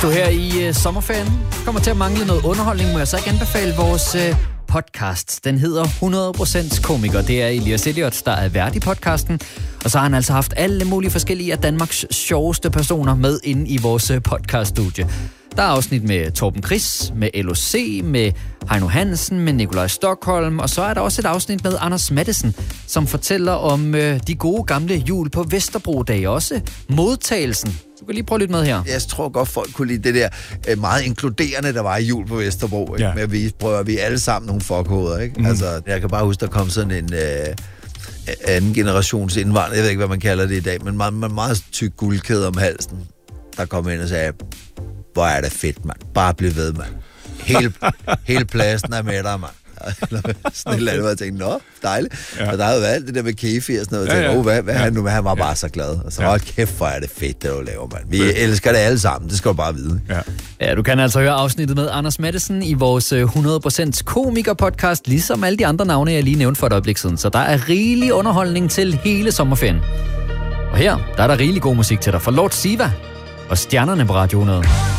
Du her i sommerferien kommer til at mangle noget underholdning, må jeg så ikke anbefale vores podcast. Den hedder 100% komiker. Det er Elias Elliot, der er vært i podcasten. Og så har han altså haft alle mulige forskellige af Danmarks sjoveste personer med inde i vores podcaststudie. Der er afsnit med Torben Chris, med LOC, med Heino Hansen, med Nikolaj Stockholm, og så er der også et afsnit med Anders Matthesen, som fortæller om de gode gamle jul på Vesterbro-dage, også modtagelsen. Du kan lige prøve at lytte med her. Jeg tror godt, folk kunne lide det der meget inkluderende, der var i jul på Vesterbro. Ikke? Ja. Med at vi prøver, vi alle sammen nogle fuckhoveder, ikke? Mm. Altså, jeg kan bare huske, der kom sådan en anden generations indvandrer, jeg ved ikke, hvad man kalder det i dag, men meget tyk guldkæde om halsen, der kom ind og sagde, hvor er det fedt, mand. Bare bliv ved, mand. Hele pladsen er med dig, mand. Eller sådan et eller andet, hvor jeg tænkte, nå, dejligt. Ja. Og der havde jo alt det der med kefir og sådan noget, og jeg tænkte, hvad er han nu? Han var bare så glad. Og så kæft, hvor er det fedt, det du laver, mand. Vi elsker det alle sammen, det skal du bare vide. Ja, du kan altså høre afsnittet med Anders Matthesen i vores 100% komiker-podcast, ligesom alle de andre navne, jeg lige nævnte for et øjeblik siden. Så der er rigelig underholdning til hele sommerferien. Og her, der er der rigelig god musik til dig fra Lord Siva og Stjernerne på Radio 100.